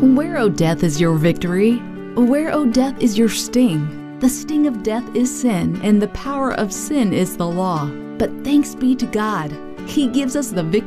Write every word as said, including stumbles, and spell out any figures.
Where, O death, is your victory? Where, O death, is your sting? The sting of death is sin, and the power of sin is the law. But thanks be to God, He gives us the victory